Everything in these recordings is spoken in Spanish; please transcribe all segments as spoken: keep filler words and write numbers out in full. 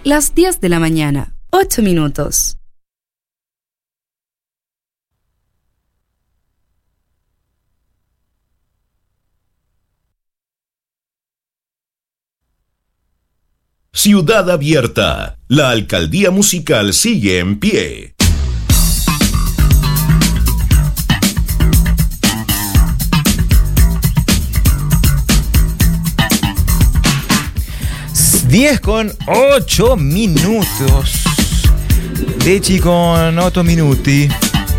las diez de la mañana, ocho minutos. Ciudad Abierta. La alcaldía musical sigue en pie. diez con ocho minutos. dieci con otto minuti.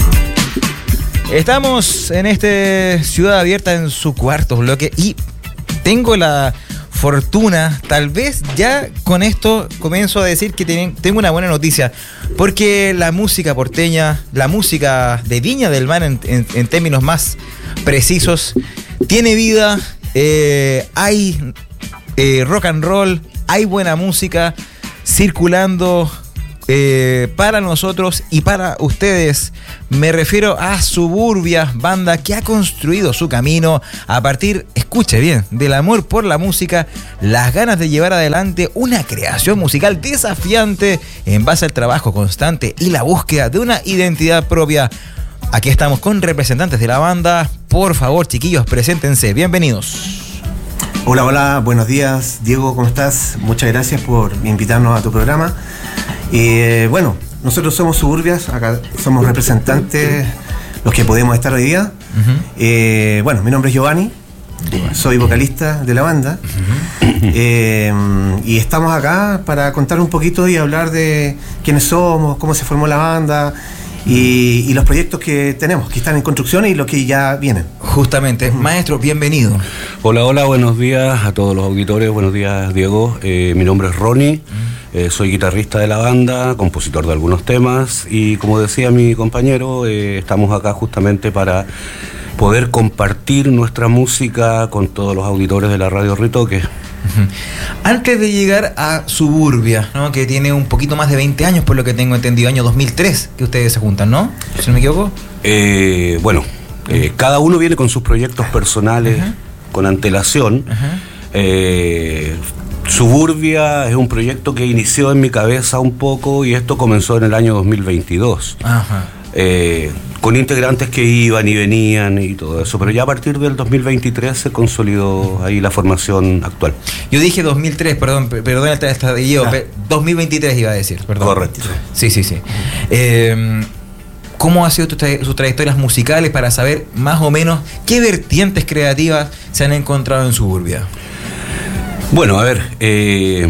Estamos en este Ciudad Abierta en su cuarto bloque y tengo la fortuna, tal vez ya con esto comienzo a decir que ten, tengo una buena noticia, porque la música porteña, la música de Viña del Mar en, en, en términos más precisos, tiene vida, eh, hay eh, rock and roll, hay buena música circulando eh, para nosotros y para ustedes. Me refiero a Suburbia, banda que ha construido su camino a partir, escuche bien, del amor por la música, las ganas de llevar adelante una creación musical desafiante en base al trabajo constante y la búsqueda de una identidad propia. Aquí estamos con representantes de la banda. Por favor, chiquillos, preséntense. Bienvenidos. Hola, hola, buenos días. Diego, ¿cómo estás? Muchas gracias por invitarnos a tu programa. Eh, bueno, nosotros somos Suburbias, acá somos representantes, los que podemos estar hoy día. Uh-huh. Eh, bueno, mi nombre es Giovanni, soy vocalista de la banda. Uh-huh. eh, y estamos acá para contar un poquito y hablar de quiénes somos, cómo se formó la banda. Y, y los proyectos que tenemos, que están en construcción y los que ya vienen. Justamente. Uh-huh. Maestro, bienvenido. Hola, hola, buenos días a todos los auditores. Buenos días, Diego. Eh, mi nombre es Ronnie. Uh-huh. eh, soy guitarrista de la banda, compositor de algunos temas. Y como decía mi compañero, eh, estamos acá justamente para poder compartir nuestra música con todos los auditores de la Radio Ritoque. Antes de llegar a Suburbia, ¿no?, que tiene un poquito más de veinte años, por lo que tengo entendido, año dos mil tres, que ustedes se juntan, ¿no? Si no me equivoco. Eh, bueno, eh, cada uno viene con sus proyectos personales, uh-huh, con antelación. Uh-huh. Eh, Suburbia es un proyecto que inició en mi cabeza un poco y esto comenzó en el año dos mil veintidós. Ajá. Eh, con integrantes que iban y venían y todo eso, pero ya a partir del dos mil veintitrés se consolidó ahí la formación actual. Yo dije dos mil tres, perdón, perdón el estadillo, ah. dos mil veintitrés iba a decir, perdón. Correcto. Sí, sí, sí. Eh, ¿Cómo han sido tus tra- sus trayectorias musicales para saber más o menos qué vertientes creativas se han encontrado en Suburbia? Bueno, a ver, eh...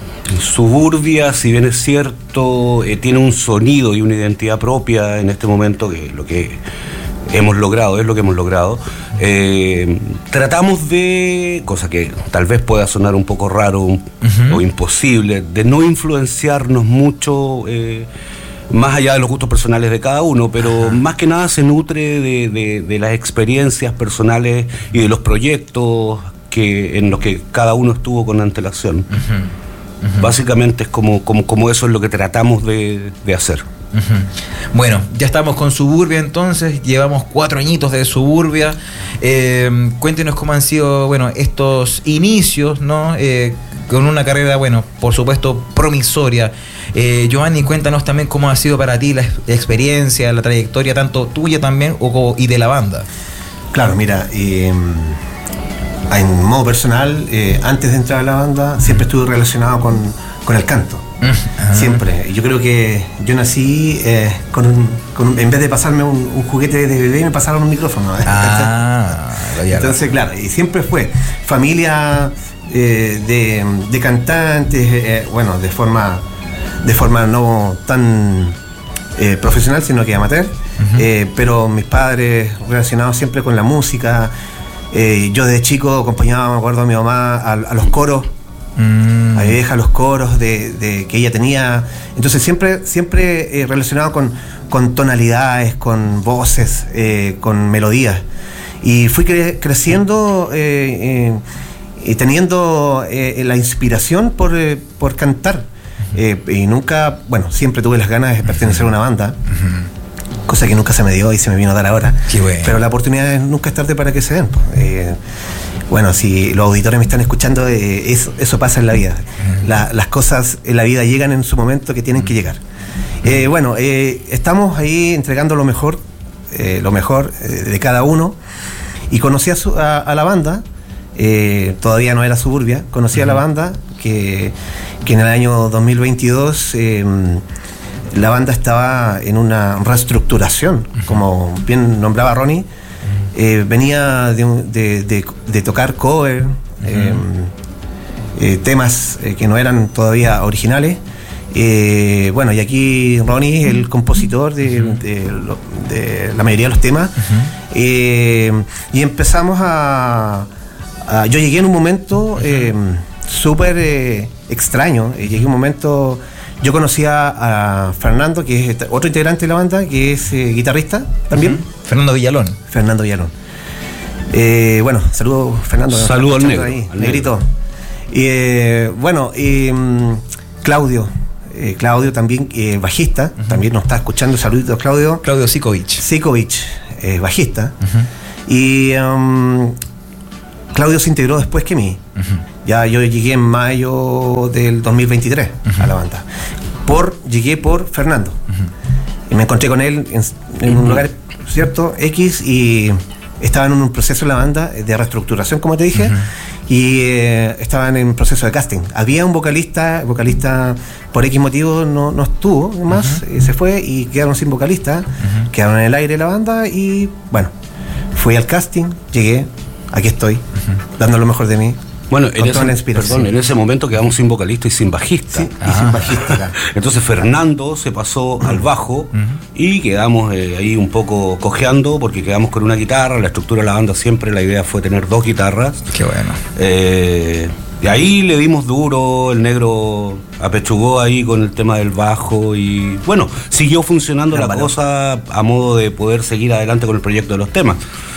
Suburbia, si bien es cierto, eh, tiene un sonido y una identidad propia en este momento, que lo que hemos logrado, es lo que hemos logrado. Eh, tratamos de, cosa que tal vez pueda sonar un poco raro uh-huh, o imposible, de no influenciarnos mucho eh, más allá de los gustos personales de cada uno, pero uh-huh, más que nada se nutre de, de, de las experiencias personales y de los proyectos que, en los que cada uno estuvo con antelación. Uh-huh. Uh-huh. Básicamente es como, como, como eso es lo que tratamos de, de hacer. Uh-huh. Bueno, ya estamos con Suburbia entonces, llevamos cuatro añitos de Suburbia. Eh, cuéntenos cómo han sido, bueno, estos inicios, ¿no? Eh, con una carrera, bueno, por supuesto, promisoria. Eh, Giovanni, cuéntanos también cómo ha sido para ti la experiencia, la trayectoria, tanto tuya también o, y de la banda. Claro, mira, eh, en modo personal, eh, antes de entrar a la banda, siempre estuve relacionado con, con el canto. Uh-huh. Siempre. Yo creo que yo nací eh, con, un, con un, en vez de pasarme un, un juguete de bebé, me pasaron un micrófono. Ah, entonces, claro, y siempre fue familia eh, de, de cantantes, eh, bueno, de forma, de forma no tan eh, profesional, sino que amateur. Uh-huh. eh, pero mis padres relacionados siempre con la música. Eh, yo desde chico acompañaba, me acuerdo, a mi mamá a, a los coros, mm. a mi vieja a los coros de, de que ella tenía. Entonces siempre, siempre eh, relacionado con, con tonalidades, con voces, eh, con melodías. Y fui cre- creciendo eh, eh, y teniendo eh, la inspiración por, eh, por cantar. Eh, y nunca, bueno, siempre tuve las ganas de pertenecer a una banda. Uh-huh. Cosa que nunca se me dio y se me vino a dar ahora. Qué bueno. Pero la oportunidad es nunca es tarde para que se den. Eh, Bueno, si los auditores me están escuchando, eh, eso, eso pasa en la vida. La, las cosas en la vida llegan en su momento que tienen que llegar. Eh, bueno, eh, estamos ahí entregando lo mejor, eh, lo mejor eh, de cada uno. Y conocí a, su, a, a la banda, eh, todavía no era Suburbia, conocí uh-huh. a la banda que, que en el año dos mil veintidós eh, la banda estaba en una reestructuración, uh-huh. como bien nombraba Ronnie. Eh, venía de, de, de, de tocar cover, uh-huh. eh, eh, temas eh, que no eran todavía originales. Eh, bueno, y aquí Ronnie, el compositor de, uh-huh. de, de, de la mayoría de los temas. Uh-huh. eh, y empezamos a, a... Yo llegué en un momento eh, súper eh, extraño. Eh, llegué en un momento... Yo conocía a Fernando, que es otro integrante de la banda, que es eh, guitarrista también. Uh-huh. Fernando Villalón. Fernando Villalón. Eh, bueno, saludos, Fernando. Saludos al negro. Ahí, al negrito. Y, eh, bueno, y, um, Claudio. Eh, Claudio también, eh, bajista. Uh-huh. También nos está escuchando. Saluditos, Claudio. Claudio Sikovic. Sikovic, eh, bajista. Uh-huh. Y um, Claudio se integró después que mí. Uh-huh. Ya yo llegué en mayo del dos mil veintitrés uh-huh. a la banda. Por, llegué por Fernando. Uh-huh. Y me encontré con él en, en uh-huh. un lugar, ¿cierto? X, y estaba en un proceso en la banda de reestructuración, como te dije, uh-huh. y eh, estaban en proceso de casting. Había un vocalista, vocalista por X motivo no, no estuvo más, uh-huh. eh, se fue y quedaron sin vocalista, uh-huh. quedaron en el aire la banda y bueno, fui al casting, llegué, aquí estoy, uh-huh. dando lo mejor de mí. Bueno, en ese, perdón, en ese momento quedamos sin vocalista y sin bajista. Sí, y ah. sin bajista. Claro. Entonces Fernando se pasó al bajo uh-huh. y quedamos eh, ahí un poco cojeando porque quedamos con una guitarra. La estructura de la banda siempre, la idea fue tener dos guitarras. Qué bueno. Eh, y ahí le dimos duro, el negro apechugó ahí con el tema del bajo y bueno, siguió funcionando la, la cosa a modo de poder seguir adelante con el proyecto de los temas.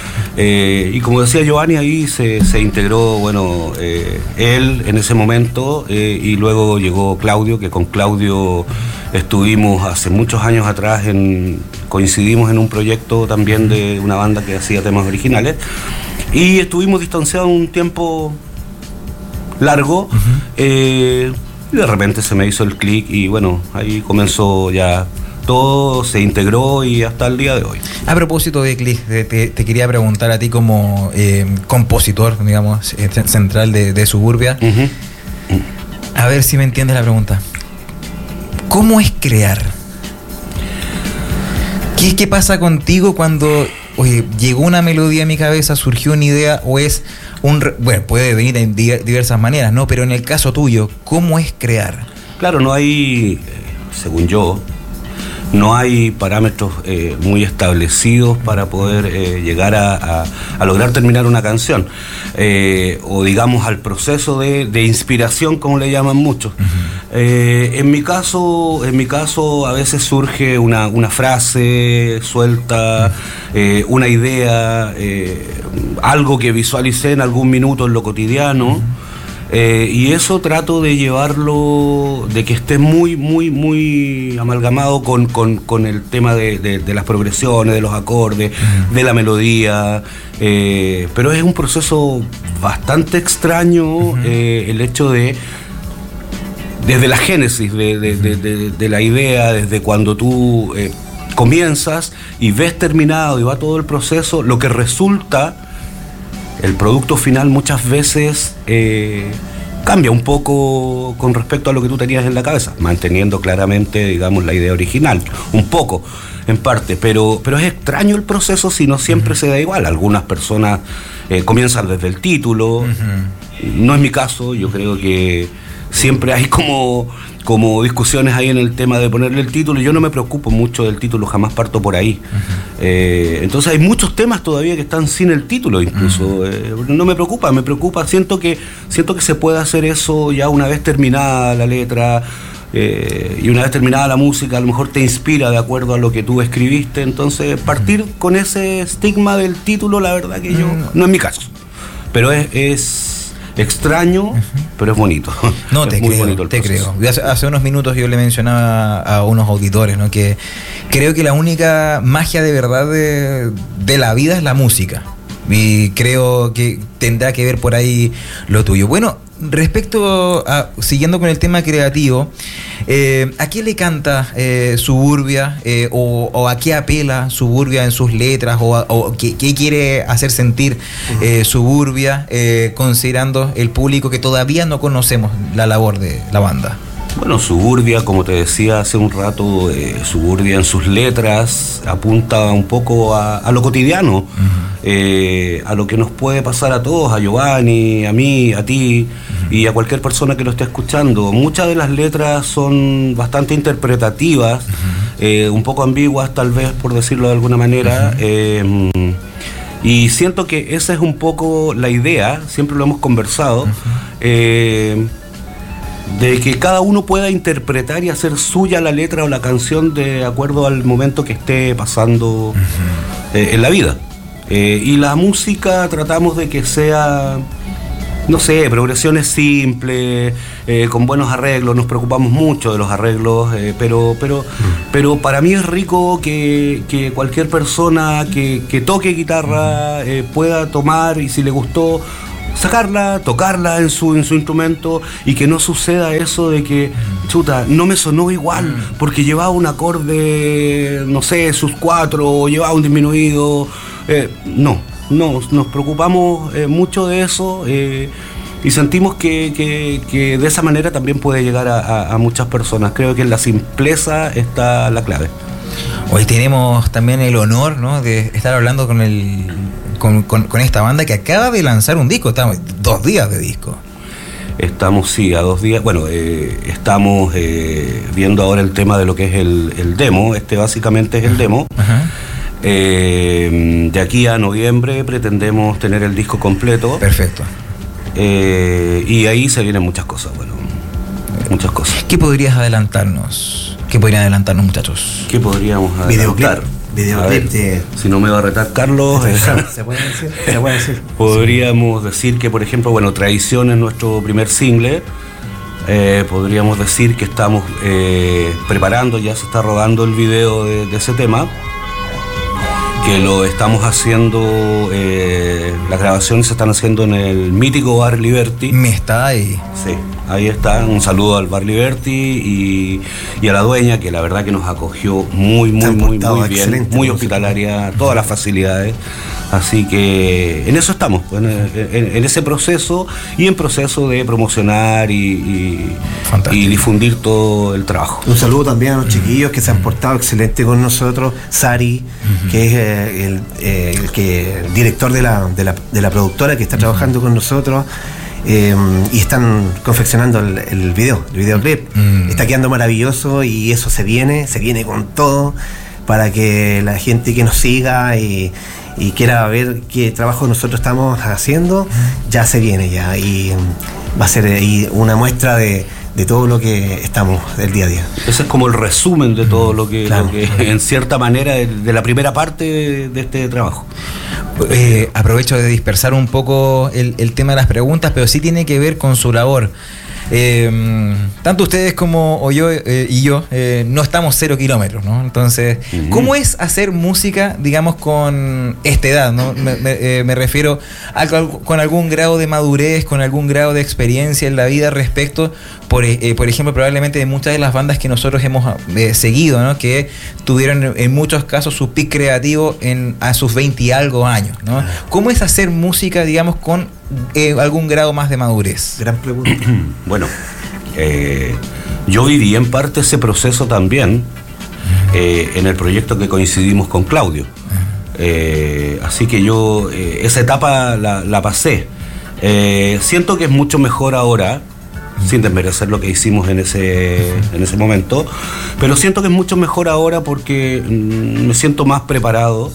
Eh, y como decía Giovanni, ahí se, se integró, bueno, eh, él en ese momento eh, y luego llegó Claudio, que con Claudio estuvimos hace muchos años atrás, en, coincidimos en un proyecto también de una banda que hacía temas originales y estuvimos distanciados un tiempo largo uh-huh. eh, y de repente se me hizo el clic y bueno, ahí comenzó ya... todo se integró y hasta el día de hoy. A propósito de clic, te, te quería preguntar a ti como eh, compositor, digamos, central de, de Suburbia. Uh-huh. A ver si me entiendes la pregunta. ¿Cómo es crear? ¿Qué, qué pasa contigo cuando oye, llegó una melodía a mi cabeza, surgió una idea o es un... Bueno, puede venir en diversas maneras, ¿no? Pero en el caso tuyo, ¿cómo es crear? Claro, no hay, según yo, no hay parámetros eh, muy establecidos para poder eh, llegar a, a, a lograr terminar una canción eh, o digamos al proceso de, de inspiración, como le llaman muchos. Uh-huh. eh, en mi caso en mi caso a veces surge una, una frase suelta, uh-huh. eh, una idea, eh, algo que visualicé en algún minuto en lo cotidiano. Uh-huh. Eh, y eso trato de llevarlo, de que esté muy, muy, muy amalgamado con, con, con el tema de, de, de las progresiones, de los acordes, uh-huh. de la melodía. Eh, pero es un proceso bastante extraño uh-huh. eh, el hecho de, desde la génesis de, de, uh-huh. de, de, de la idea, desde cuando tú eh, comienzas y ves terminado y va todo el proceso, lo que resulta... El producto final muchas veces eh, cambia un poco con respecto a lo que tú tenías en la cabeza, manteniendo claramente, digamos, la idea original, un poco, en parte, pero, pero es extraño el proceso si no siempre uh-huh. se da igual. Algunas personas eh, comienzan desde el título, uh-huh. no es mi caso, yo creo que siempre hay como... como discusiones ahí en el tema de ponerle el título. Yo no me preocupo mucho del título, jamás parto por ahí. Uh-huh. Eh, entonces hay muchos temas todavía que están sin el título incluso. Uh-huh. Eh, no me preocupa, me preocupa. Siento que siento que se puede hacer eso ya una vez terminada la letra eh, y una vez terminada la música, a lo mejor te inspira de acuerdo a lo que tú escribiste. Entonces partir uh-huh. con ese estigma del título, la verdad que yo, uh-huh. no es mi caso. Pero es... es extraño, uh-huh. pero es bonito. No, es te muy creo, bonito el te proceso. creo. Hace, hace unos minutos yo le mencionaba a unos auditores, ¿no? Que creo que la única magia de verdad de, de la vida es la música. Y creo que tendrá que ver por ahí lo tuyo. Bueno, respecto a, siguiendo con el tema creativo, eh, ¿a qué le canta eh, Suburbia? Eh, o, o a qué apela Suburbia en sus letras? ¿O, o qué, qué quiere hacer sentir eh, Suburbia, eh, considerando el público que todavía no conocemos la labor de la banda? Bueno, Suburbia, como te decía hace un rato, eh, Suburbia en sus letras apunta un poco a, a lo cotidiano, uh-huh. eh, a lo que nos puede pasar a todos, a Giovanni, a mí, a ti, uh-huh. y a cualquier persona que lo esté escuchando. Muchas de las letras son bastante interpretativas, uh-huh. eh, un poco ambiguas tal vez, por decirlo de alguna manera, uh-huh. eh, y siento que esa es un poco la idea, siempre lo hemos conversado, uh-huh. eh, de que cada uno pueda interpretar y hacer suya la letra o la canción de acuerdo al momento que esté pasando uh-huh. eh, en la vida. Eh, y la música tratamos de que sea, no sé, progresiones simples, eh, con buenos arreglos. Nos preocupamos mucho de los arreglos, eh, pero, pero, uh-huh. pero para mí es rico que, que cualquier persona que, que toque guitarra uh-huh. eh, pueda tomar, y si le gustó, sacarla, tocarla en su, en su instrumento, y que no suceda eso de que, chuta, no me sonó igual porque llevaba un acorde, no sé, sus cuatro, o llevaba un disminuido. Eh, no, no, nos preocupamos eh, mucho de eso, eh, y sentimos que, que, que de esa manera también puede llegar a, a, a muchas personas. Creo que en la simpleza está la clave. Hoy tenemos también el honor, ¿no?, de estar hablando con el con, con, con esta banda que acaba de lanzar un disco. Estamos dos días de disco. Estamos, sí, a dos días. Bueno, eh, estamos eh, viendo ahora el tema de lo que es el, el demo. Este básicamente es el demo. Ajá. Eh, de aquí a noviembre pretendemos tener el disco completo. Perfecto. Eh, y ahí se vienen muchas cosas, bueno, muchas cosas. ¿Qué podrías adelantarnos? ¿Qué podrían adelantarnos, muchachos? ¿Qué podríamos adelantar? Videoclip de... Si no me va a retar Carlos, eh, ¿Se puede decir? ¿Se puede decir? Podríamos decir que, por ejemplo, bueno, Tradición es nuestro primer single. Eh, podríamos decir que estamos eh, preparando, ya se está rodando el video de, de ese tema, que lo estamos haciendo, eh, las grabaciones se están haciendo en el mítico Bar Liberty. Me está ahí. Sí, ahí está. Un saludo al Bar Liberty y, y a la dueña, que la verdad que nos acogió muy, muy, muy, muy bien, muy hospitalaria, todas las facilidades. Así que en eso estamos, en, en, en ese proceso, y en proceso de promocionar y, y, y difundir todo el trabajo. Un saludo también a los chiquillos que se han portado excelente con nosotros. Sari, uh-huh. que es eh, el, eh, el, que, el director de la, de, la, de la productora que está uh-huh. trabajando con nosotros. Eh, y están confeccionando el, el video, el videoclip. Uh-huh. Está quedando maravilloso, y eso se viene, se viene con todo, para que la gente que nos siga y y quiera ver qué trabajo nosotros estamos haciendo, ya se viene ya, y va a ser ahí una muestra de, de todo lo que estamos el día a día. Ese es como el resumen de todo lo que, claro. lo que en cierta manera, de, de la primera parte de, de este trabajo. Eh, aprovecho de dispersar un poco el, el tema de las preguntas, pero sí tiene que ver con su labor. Eh, tanto ustedes como o yo eh, y yo eh, no estamos cero kilómetros, ¿no? Entonces, uh-huh. ¿cómo es hacer música, digamos, con esta edad, ¿no? Me, me, eh, me refiero a, con algún grado de madurez, con algún grado de experiencia en la vida respecto, por, eh, por ejemplo, probablemente de muchas de las bandas que nosotros hemos eh, seguido, ¿no?, que tuvieron en muchos casos su pic creativo en, a sus veinte y algo años, ¿no? Uh-huh. ¿Cómo es hacer música, digamos, con eh, algún grado más de madurez? Gran pregunta. Bueno, eh, yo viví en parte ese proceso también eh, en el proyecto que coincidimos con Claudio. Eh, así que yo eh, esa etapa la, la pasé. Eh, siento que es mucho mejor ahora, sin desmerecer lo que hicimos en ese, en ese momento, pero siento que es mucho mejor ahora porque mm, me siento más preparado.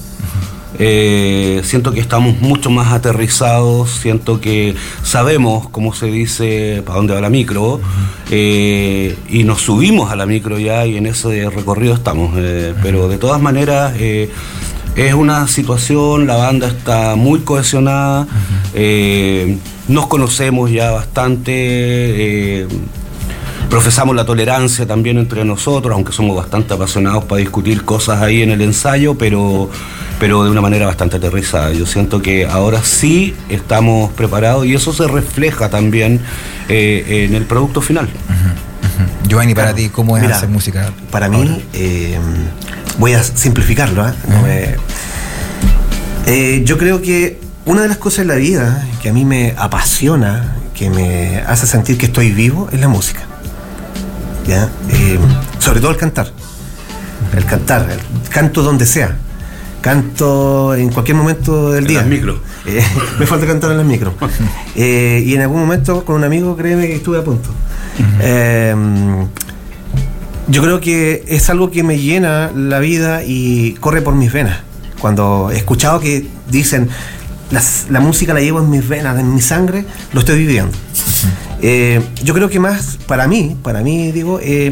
Eh, siento que estamos mucho más aterrizados, siento que sabemos, como se dice, para dónde va la micro, eh, y nos subimos a la micro ya, y en ese recorrido estamos. Eh, pero de todas maneras, eh, es una situación, la banda está muy cohesionada, eh, nos conocemos ya bastante, eh, profesamos la tolerancia también entre nosotros, aunque somos bastante apasionados para discutir cosas ahí en el ensayo, pero pero de una manera bastante aterrizada. Yo siento que ahora sí estamos preparados y eso se refleja también eh, en el producto final. Uh-huh, uh-huh. Giovanni, para claro. ti, ¿cómo es Mira, hacer música? Para ahora? mí, eh, voy a simplificarlo, ¿eh? Uh-huh. No me, eh, yo creo que una de las cosas en la vida que a mí me apasiona, que me hace sentir que estoy vivo, es la música. ¿Ya? Eh, sobre todo el cantar. El cantar, el canto donde sea. Canto en cualquier momento del en día. En las micros. Eh, me falta cantar en las micros. Eh, y en algún momento con un amigo, créeme que estuve a punto. Uh-huh. Eh, yo creo que es algo que me llena la vida y corre por mis venas. Cuando he escuchado que dicen, las, la música la llevo en mis venas, en mi sangre, lo estoy viviendo. Uh-huh. Eh, yo creo que más, para mí, para mí, digo, eh,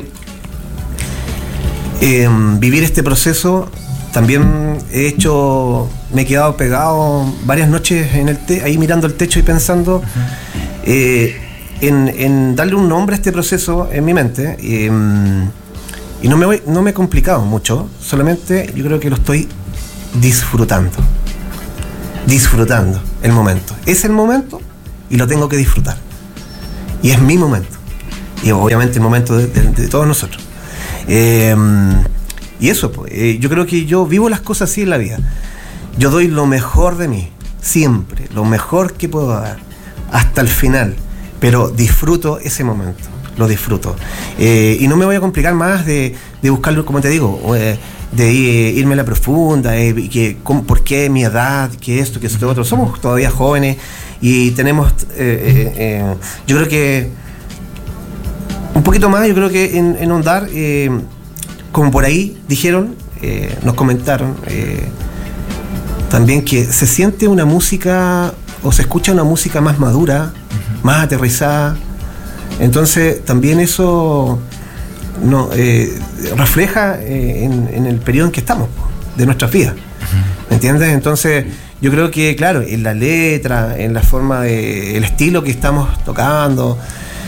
eh, vivir este proceso. También he hecho, me he quedado pegado varias noches en el te, ahí mirando el techo y pensando uh-huh. eh, en, en darle un nombre a este proceso en mi mente. Eh, y no me, voy, no me he complicado mucho, solamente yo creo que lo estoy disfrutando. Disfrutando el momento. Es el momento y lo tengo que disfrutar. Y es mi momento. Y obviamente el momento de, de, de todos nosotros. Eh, Y eso, pues, eh, yo creo que yo vivo las cosas así en la vida. Yo doy lo mejor de mí, siempre, lo mejor que puedo dar, hasta el final. Pero disfruto ese momento, lo disfruto. Eh, y no me voy a complicar más de, de buscarlo, como te digo, eh, de irme a la profunda, eh, que, cómo, por qué mi edad, que esto, que esto, otro. Somos todavía jóvenes y tenemos, eh, eh, eh, yo creo que, un poquito más, yo creo que en, en Ondar... Eh, como por ahí dijeron, eh, nos comentaron eh, también que se siente una música o se escucha una música más madura, uh-huh. más aterrizada. Entonces también eso no, eh, refleja eh, en, en el periodo en que estamos de nuestras vidas. Uh-huh. ¿Me entiendes? Entonces yo creo que, claro, en la letra, en la forma de, el estilo que estamos tocando,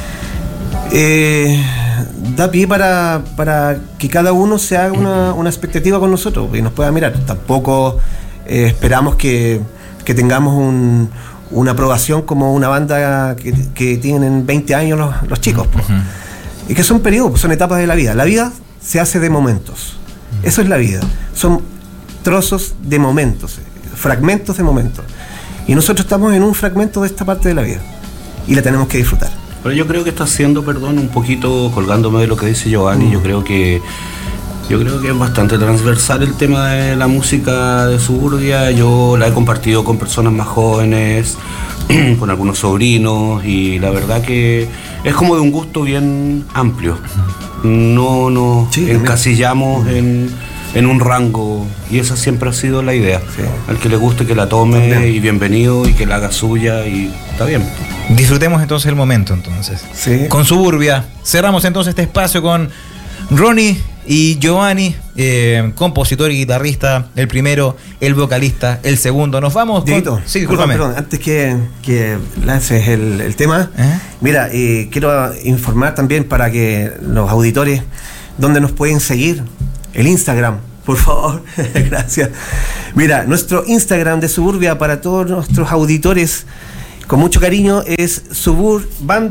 eh, da pie para, para que cada uno se haga una, una expectativa con nosotros y nos pueda mirar. Tampoco eh, esperamos que, que tengamos un, una aprobación como una banda que, que tienen veinte años los, los chicos. Pues. Uh-huh. Y que son periodos, son etapas de la vida. La vida se hace de momentos. Uh-huh. Eso es la vida. Son trozos de momentos, fragmentos de momentos. Y nosotros estamos en un fragmento de esta parte de la vida. Y la tenemos que disfrutar. Pero yo creo que está siendo, perdón, un poquito colgándome de lo que dice Giovanni, mm. yo creo que yo creo que es bastante transversal el tema de la música de Suburbia. Yo la he compartido con personas más jóvenes, con algunos sobrinos, y la verdad que es como de un gusto bien amplio. No nos sí, encasillamos en, en un rango, y esa siempre ha sido la idea. Sí. Al que le guste, que la tome, también. Y bienvenido, y que la haga suya, y está bien. Disfrutemos entonces el momento, entonces. Sí. Con Suburbia. Cerramos entonces este espacio con Ronnie y Giovanni, eh, compositor y guitarrista, el primero, el vocalista, el segundo. Nos vamos Dieguito, con... Sí, discúlpame. Perdón, perdón, antes que, que lances el, el tema, ¿Eh? mira, eh, quiero informar también para que los auditores, ¿dónde nos pueden seguir? El Instagram, por favor. Gracias. Mira, nuestro Instagram de Suburbia para todos nuestros auditores, con mucho cariño, es subur,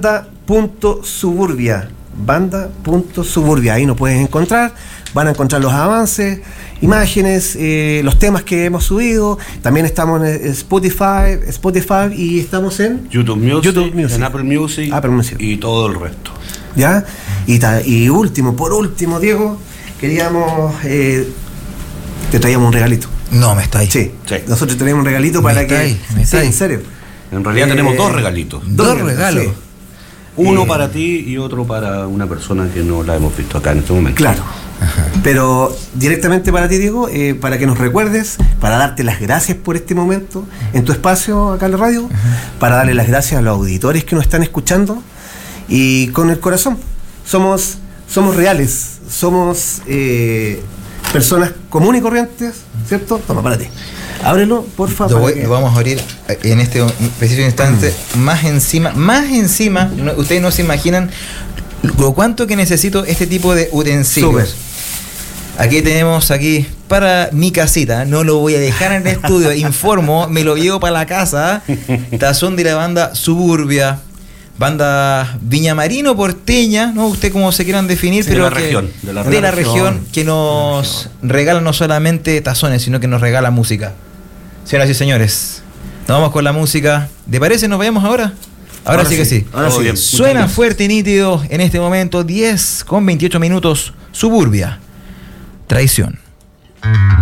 banda.suburbia. Banda.suburbia. Ahí nos pueden encontrar. Van a encontrar los avances, imágenes, eh, los temas que hemos subido. También estamos en Spotify, Spotify y estamos en YouTube Music, YouTube Music. en Apple Music, Apple Music y todo el resto. ¿Ya? Y, ta, y último, por último, Diego, queríamos. Eh, te traíamos un regalito. No, me está ahí. Sí, sí. Nosotros tenemos un regalito para que. Ahí, me está sí, ahí. en serio. En realidad eh, tenemos dos regalitos. Dos, dos regalos. Sí. Uno eh, para ti y otro para una persona que no la hemos visto acá en este momento. Claro. Ajá. Pero directamente para ti, Diego, eh, para que nos recuerdes, para darte las gracias por este momento en tu espacio acá en la radio, ajá, para darle las gracias a los auditores que nos están escuchando, y con el corazón. Somos, somos reales, somos eh, personas comunes y corrientes, ¿cierto? Toma, para ti. Ábrelo, por favor. Lo, voy, que... lo vamos a abrir en este preciso instante. Mm. Más encima, más encima, no, ustedes no se imaginan lo cuánto que necesito este tipo de utensilios. Súper. Aquí tenemos aquí para mi casita, no lo voy a dejar en el estudio, informo, me lo llevo para la casa. Tazón de la banda Suburbia, banda viñamarino porteña, no usted como se quieran definir, sí, pero de la que, región, de la, de la región, región que nos regala no solamente tazones, sino que nos regala música. Señoras y señores, nos vamos con la música. ¿Te parece? ¿Nos vayamos ahora? Ahora, ahora sí, sí que sí. Ahora sí. Bien. Suena fuerte y nítido en este momento, diez con veintiocho minutos, Suburbia, Traición.